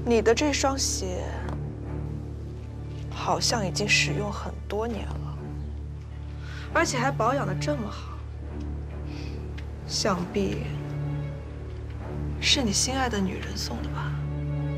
你的这双鞋好像已经使用很多年了，而且还保养得这么好，想必是你心爱的女人送的吧？